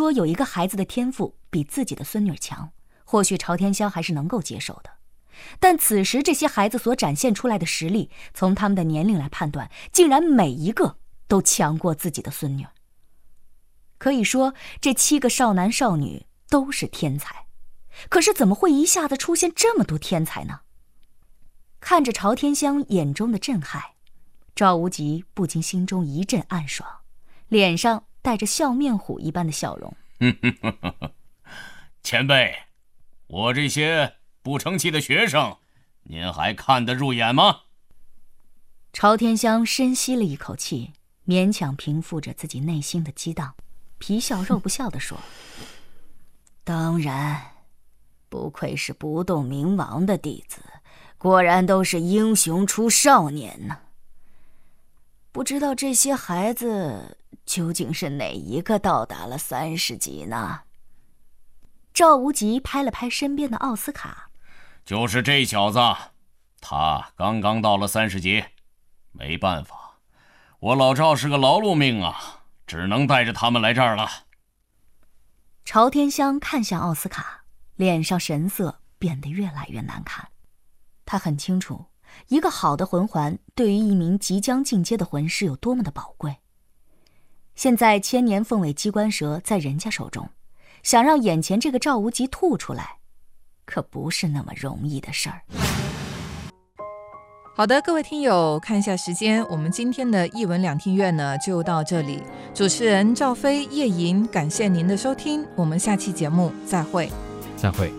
说有一个孩子的天赋比自己的孙女强，或许朝天香还是能够接受的。但此时这些孩子所展现出来的实力，从他们的年龄来判断，竟然每一个都强过自己的孙女。可以说这7个少男少女都是天才，可是怎么会一下子出现这么多天才呢？看着朝天香眼中的震撼，赵无极不禁心中一阵暗爽，脸上带着笑面虎一般的笑容。 前辈，我这些不成器的学生，您还看得入眼吗？ 朝天香深吸了一口气，勉强平复着自己内心的激荡，皮笑肉不笑地说：当然，不愧是不动明王的弟子，果然都是英雄出少年呢。不知道这些孩子究竟是哪一个到达了30级呢？赵无极拍了拍身边的奥斯卡， 就是这小子，他刚刚到了30级，没办法，我老赵是个劳碌命啊，只能带着他们来这儿了。 朝天香看向奥斯卡，脸上神色变得越来越难看。他很清楚，一个好的魂环对于一名即将进阶的魂师有多么的宝贵。现在千年凤尾机关蛇在人家手中，想让眼前这个赵无极吐出来，可不是那么容易的事儿。 好的，各位听友，看一下时间，我们今天的艺文两厅院呢就到这里。主持人赵飞、叶莹，感谢您的收听，我们下期节目再会。 再会。